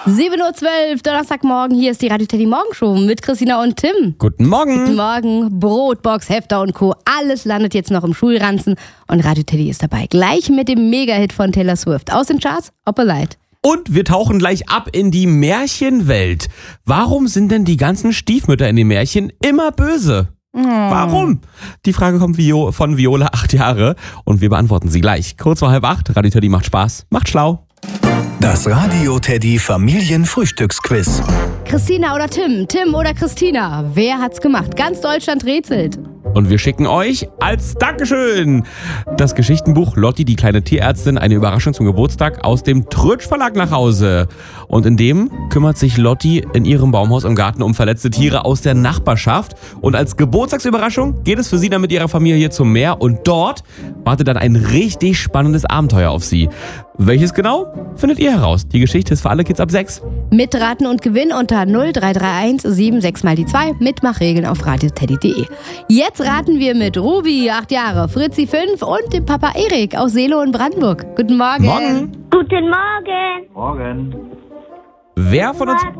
7:12 Uhr, Donnerstagmorgen. Hier ist die Radio Teddy Morgenshow mit Christina und Tim. Guten Morgen. Guten Morgen. Brotbox, Hefter und Co. Alles landet jetzt noch im Schulranzen. Und Radio Teddy ist dabei. Gleich mit dem Mega-Hit von Taylor Swift. Aus den Charts, Opalite. Und wir tauchen gleich ab in die Märchenwelt. Warum sind denn die ganzen Stiefmütter in den Märchen immer böse? Warum? Die Frage kommt von Viola, 8 Jahre. Und wir beantworten sie gleich. Kurz vor 7:30. Radio Teddy macht Spaß, macht schlau. Das Radio Teddy Familienfrühstücksquiz. Christina oder Tim? Tim oder Christina? Wer hat's gemacht? Ganz Deutschland rätselt. Und wir schicken euch als Dankeschön das Geschichtenbuch Lotti, die kleine Tierärztin, eine Überraschung zum Geburtstag aus dem Trötsch Verlag nach Hause. Und in dem kümmert sich Lotti in ihrem Baumhaus im Garten um verletzte Tiere aus der Nachbarschaft. Und als Geburtstagsüberraschung geht es für sie dann mit ihrer Familie zum Meer. Und dort wartet dann ein richtig spannendes Abenteuer auf sie. Welches genau, findet ihr heraus. Die Geschichte ist für alle Kids ab 6. Mitraten und Gewinn unter 0331 76 mal die 2. Mitmachregeln auf radioteddy.de. Jetzt raten wir mit Ruby, 8 Jahre, Fritzi, 5 und dem Papa Erik aus Seelow in Brandenburg. Guten Morgen. Morgen. Guten Morgen. Morgen. Wer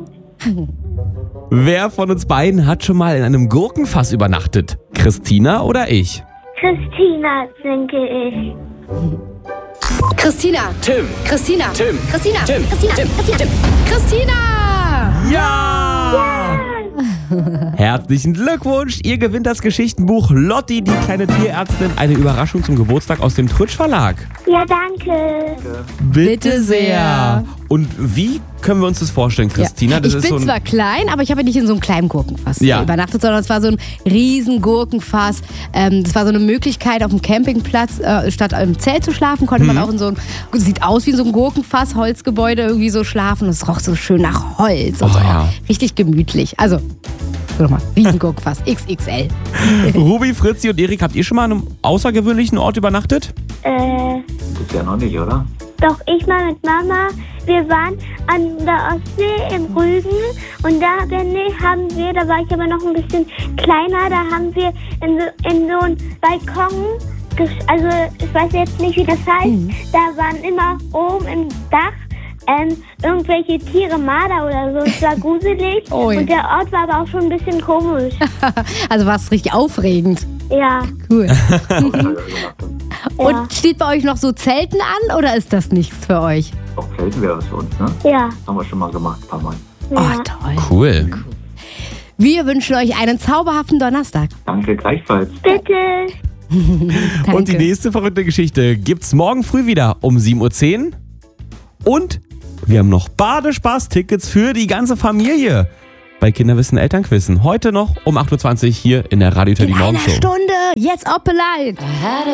von uns beiden hat schon mal in einem Gurkenfass übernachtet? Christina oder ich? Christina, denke ich. Christina. Tim. Christina. Tim. Christina. Tim. Christina. Tim. Christina. Tim. Christina. Ja! Herzlichen Glückwunsch! Ihr gewinnt das Geschichtenbuch Lotti, die kleine Tierärztin, eine Überraschung zum Geburtstag aus dem Trötsch Verlag. Ja, danke. Bitte sehr. Und wie können wir uns das vorstellen, Christina? Ja. Das Ich ist bin so ein zwar klein, aber ich habe ja nicht in so einem kleinen Gurkenfass übernachtet, sondern es war so ein riesen Gurkenfass. Das war so eine Möglichkeit, auf dem Campingplatz statt im Zelt zu schlafen, konnte man auch in so ein, sieht aus wie so ein Gurkenfass, Holzgebäude irgendwie so schlafen. Und es roch so schön nach Holz und so. Ja. Richtig gemütlich. Also, nochmal, Riesengurkenfass, XXL. Ruby, Fritzi und Erik, habt ihr schon mal an einem außergewöhnlichen Ort übernachtet? Bisher noch nicht, oder? Doch, ich mal mit Mama. Wir waren an der Ostsee im Rügen und da war ich aber noch ein bisschen kleiner, da haben wir in so einen Balkon, also ich weiß jetzt nicht, wie das heißt, da waren immer oben im Dach irgendwelche Tiere, Marder oder so. Es war gruselig und der Ort war aber auch schon ein bisschen komisch. Also war es richtig aufregend. Ja. Cool. Ja. Und steht bei euch noch so Zelten an oder ist das nichts für euch? Auch Zelten wäre es für uns, ne? Ja. Haben wir schon mal gemacht, ein paar Mal. Ja. Oh, toll. Cool. Wir wünschen euch einen zauberhaften Donnerstag. Danke, gleichfalls. Bitte. Danke. Und die nächste verrückte Geschichte gibt's morgen früh wieder um 7:10 Uhr. Und wir haben noch Badespaß-Tickets für die ganze Familie bei Kinderwissen Elternquissen. Heute noch um 8:20 Uhr hier in der Radio Teddy In einer Morgenshow. Stunde, jetzt Opelite.